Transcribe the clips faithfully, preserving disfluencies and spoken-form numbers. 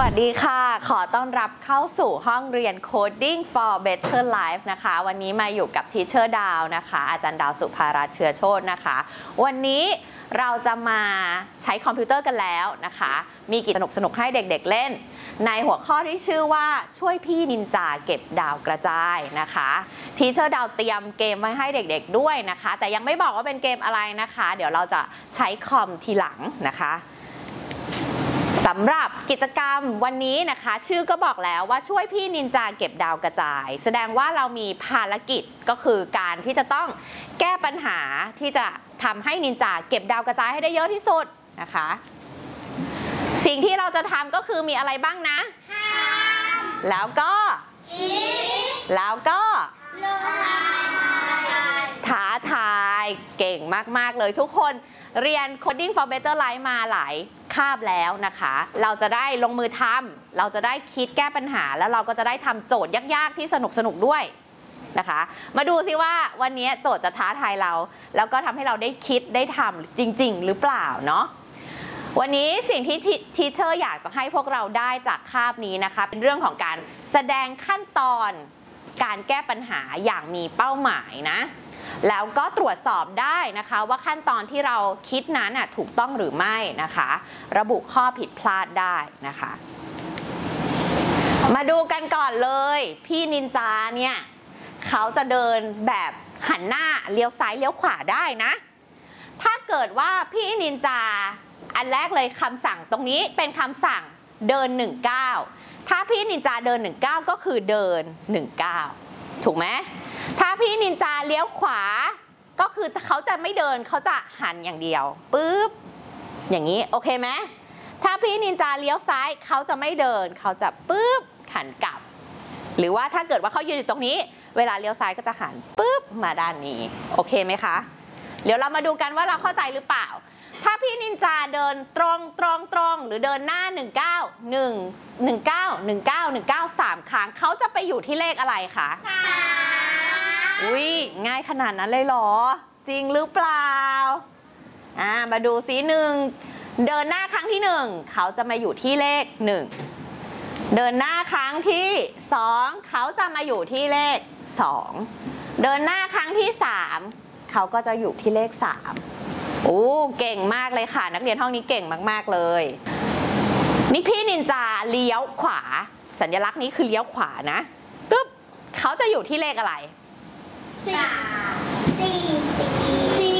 วัสดีค่ะขอต้อนรับเข้าสู่ห้องเรียน Coding for Better Life นะคะวันนี้มาอยู่กับทีเชอร์ดาวนะคะอาจารย์ดาวสุภารัตน์เชื้อโชตินะคะวันนี้เราจะมาใช้คอมพิวเตอร์กันแล้วนะคะมีกิจสนุกๆให้เด็กๆเล่นในหัวข้อที่ชื่อว่าช่วยพี่นินจาเก็บดาวกระจายนะคะทีเชอร์ดาวเตรียมเกมไว้ให้เด็กๆด้วยนะคะแต่ยังไม่บอกว่าเป็นเกมอะไรนะคะเดี๋ยวเราจะใช้คอมทีหลังนะคะสำหรับกิจกรรมวันนี้นะคะชื่อก็บอกแล้วว่าช่วยพี่นินจาเก็บดาวกระจายแสดงว่าเรามีภารกิจก็คือการที่จะต้องแก้ปัญหาที่จะทำให้นินจาเก็บดาวกระจายให้ได้เยอะที่สุดนะคะสิ่งที่เราจะทำก็คือมีอะไรบ้างนะแล้วก็แล้วก็ท้าทายเก่งมากๆเลยทุกคนเรียน Coding for Better Life มาหลายคาบแล้วนะคะเราจะได้ลงมือทำเราจะได้คิดแก้ปัญหาแล้วเราก็จะได้ทำโจทย์ยากๆที่สนุกๆด้วยนะคะมาดูซิว่าวันนี้โจทย์จะท้าทายเราแล้วก็ทำให้เราได้คิดได้ทำจริงๆหรือเปล่าเนาะวันนี้สิ่งที่ทีเชอร์อยากจะให้พวกเราได้จากคาบนี้นะคะเป็นเรื่องของการแสดงขั้นตอนการแก้ปัญหาอย่างมีเป้าหมายนะแล้วก็ตรวจสอบได้นะคะว่าขั้นตอนที่เราคิดนั้นถูกต้องหรือไม่นะคะระบุข้อผิดพลาดได้นะคะมาดูกันก่อนเลยพี่นินจาเนี่ยเขาจะเดินแบบหันหน้าเลี้ยวซ้ายเลี้ยวขวาได้นะถ้าเกิดว่าพี่นินจาอันแรกเลยคำสั่งตรงนี้เป็นคำสั่งเดินหนึ่งเก้าถ้าพี่นินจาเดินหนึ่งเก้าก็คือเดินหนึ่งเก้าถูกไหมถ้าพี่นินจาเลี้ยวขวาก็คือเขาจะไม่เดินเขาจะหันอย่างเดียวปึ๊บอย่างนี้โอเคไหมถ้าพี่นินจาเลี้ยวซ้ายเขาจะไม่เดินเขาจะปึ๊บหันกลับหรือว่าถ้าเกิดว่าเขายืนอยู่ตรงนี้เวลาเลี้ยวซ้ายก็จะหันปึ๊บมาด้านนี้โอเคไหมคะเดี๋ยวเรามาดูกันว่าเราเข้าใจหรือเปล่าถ้าพี่นินจาเดินตรงตรงตรงหรือเดินหน้าหนึ่งเก้า หนึ่ง หนึ่งเก้า หนึ่งเก้า หนึ่งเก้า สามครั้งเขาจะไปอยู่ที่เลขอะไรคะสามอุ้ยง่ายขนาดนั้นเลยเหรอจริงหรือเปล่าอ่ามาดูซิหนึ่งเดินหน้าครั้งที่หนึ่งเขาจะมาอยู่ที่เลขหนึ่งเดินหน้าครั้งที่สองเขาจะมาอยู่ที่เลขสองเดินหน้าครั้งที่สามเขาก็จะอยู่ที่เลขสามโอ้เก่งมากเลยค่ะนักเรียนห้องนี้เก่งมากๆเลยนี่พี่นินจาเลี้ยวขวาสัญลักษณ์นี้คือเลี้ยวขวานะปึ๊บเขาจะอยู่ที่เลขอะไรสามสี่สี่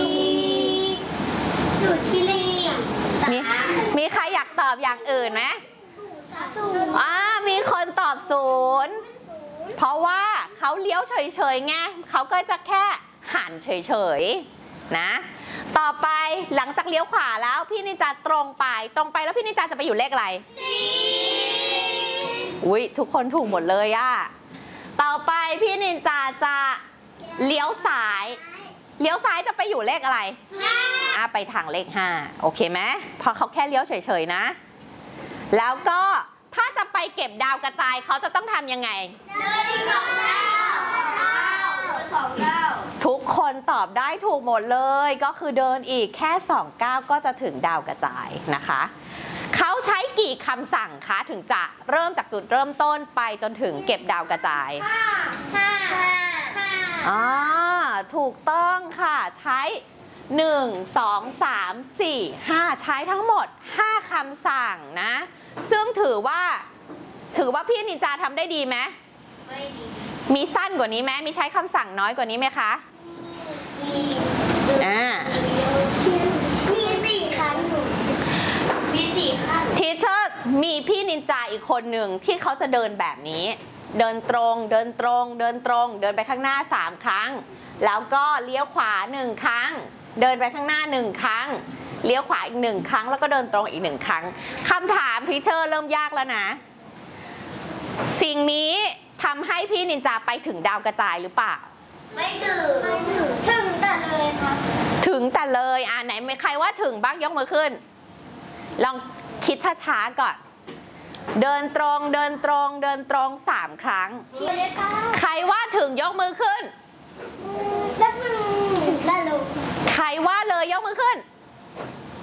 อยู่ที่เลขมีมีใครอยากตอบอย่างอื่นไหมศูนย์อ่ามีคนตอบศูนย์เพราะว่าเขาเลี้ยวเฉยๆไงเขาก็จะแค่หันเฉยๆนะต่อไปหลังจากเลี้ยวขวาแล้วพี่นินจาตรงไปตรงไปแล้วพี่นินจาจะไปอยู่เลขอะไรสี่อุ้ยทุกคนถูกหมดเลยอะต่อไปพี่นินจาจะเลี้ยวซ้ายเลี้ยวซ้ายจะไปอยู่เลขอะไรห้าอ่ะไปทางเลขห้าโอเคไหมพอเขาแค่เลี้ยวเฉยๆนะแล้วก็ถ้าจะไปเก็บดาวกระจายเขาจะต้องทำยังไงเดินอีกสองเก้าสองเก้าทุกคนตอบได้ถูกหมดเลยก็คือเดินอีกแค่สองก้าวก็จะถึงดาวกระจายนะคะเขาใช้กี่คำสั่งคะถึงจะเริ่มจากจุดเริ่มต้นไปจนถึงเก็บดาวกระจายห้าห้าห้าอ่าถูกต้องค่ะใช้หนึ่ง สอง สาม สี่ ห้าใช้ทั้งหมดห้าคำสั่งนะซึ่งถือว่าถือว่าพี่นินจาทำได้ดีไหมไม่ดีมีสั้นกว่านี้ไหมมีใช้คำสั่งน้อยกว่านี้ไหมคะมีอ่ามีสี่ครั้งอยู่มีสี่ครั้งทีเชอร์มีพี่นินจาอีกคนหนึ่งที่เขาจะเดินแบบนี้เดินตรงเดินตรงเดินตรงเดินไปข้างหน้าสามครั้งแล้วก็เลี้ยวขวาหนึ่งครั้งเดินไปข้างหน้าหนึ่งครั้งเลี้ยวขวาอีกหนึ่งครั้งแล้วก็เดินตรงอีกหนึ่งครั้งคำถามทีเชอร์เริ่มยากแล้วนะสิ่งนี้ทำให้พี่นินจาไปถึงดาวกระจายหรือเปล่าไม่ถึงไม่ถึงถึงแต่เลยครับถึงแต่เลยอ่ะไหนมีใครว่าถึงบ้างยกมือขึ้นลองคิดช้าๆก่อนเดินตรงเดินตรงเดินตรงสามครั้งใครว่าถึงยกมือขึ้นแล้วมึงได้ลงใครว่าเลยยกมือขึ้น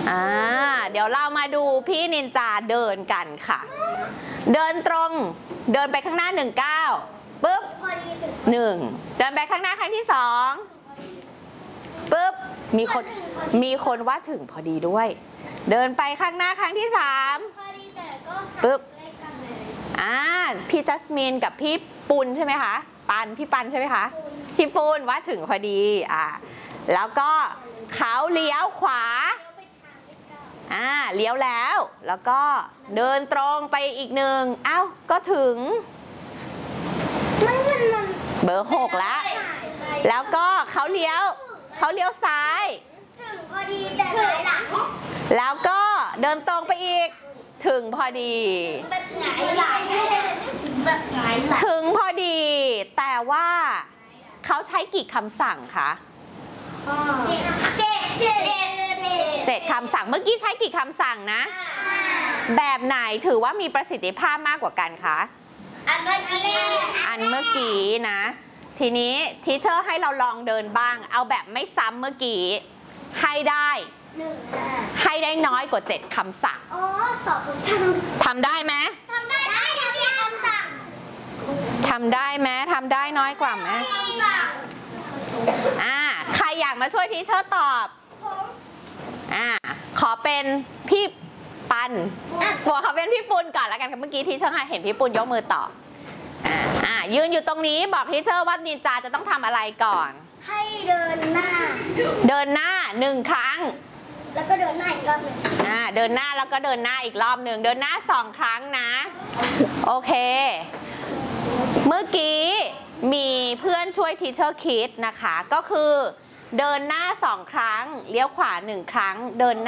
อ่าเดี๋ยวเรามาดูพี่นินจาเดินกันค่ะ เดินตรงเดินไปข้างหน้าหนึ่งก้าวปุ๊บพอดีถึงหนึ่งเดินไปข้างหน้าครั้งที่สองปุ๊บมีคนมีคนว่าถึงพอดีด้วย เดินไปข้างหน้าครั้งที่สามพอดีแต่ก็ปึ๊บใกล้กันเลยอ่าพี่จัสมินกับพี่ปุณใช่ไหมคะปันพี่ปันใช่ไหมคะพี่ปุณว่าถึงพอดีอ่าแล้วก็เขาเลี้ยวขวาเลี้ยวไปทางที่เก้าอ่าเลี้ยวแล้วแล้วก็เดินตรงไปอีกหนึ่งเอ้าก็ถึงมันมันมันเบอร์หกแล้วแล้วก็เขาเลี้ยวเขาเลี้ยวซ้ายถึงพอดีแต่ถอยหลังแล้วก็เดินตรงไปอีกถึงพอดีแบบหงายหลังแบบหงายหลังถึงพอดี แต่ว่าเขาใช้กี่คำสั่งคะเจ็ดเจ็ดเจ็ดเจ็ดคำสั่งเมื่อกี้ใช้กี่คำสั่งนะ แบบไหนถือว่ามีประสิทธิภาพมากกว่ากันคะอันเมื่อกี้อันเมื่อกี้นะ ทีนี้ทีเชอร์ให้เราลองเดินบ้าง เอาแบบไม่ซ้ำเมื่อกี้ให้ได้หนึ่งค่ะให้ได้น้อยกว่าเจ็ดคำสั่งอ๋อสอบผมททำได้ไหมำทำได้ได้ทำได้คำสั่งทำได้ไหมทำได้น้อยกว่าไหมคำสั่งอ่าใครอยากมาช่วยทีเชอร์ตอบผมอ่าขอเป็นพี่ปันบอกเขาเป็นพี่ปุณก่อนแล้วกันค่ะเมื่อกี้ทีเชอร์เห็นพี่ปุณยกมือตอบอ่าอ่ายืนอยู่ตรงนี้บอกทีเชอร์ว่านินจาจะต้องทำอะไรก่อนให้เดินหน้าเดินหน้าหนึ่งครั้งแล้วก็เดินหน้าอีกรอบหนึ่งอ่าเดินหน้าแล้วก็เดินหน้าอีกรอบหนึ่งเดินหน้าสองครั้งนะ โอเค เมื่อกี้มีเพื่อนช่วยทีเชอร์คิดนะคะ ก็คือเดินหน้าสองครั้งเลี้ยวขวาหนึ่งครั้งเดิน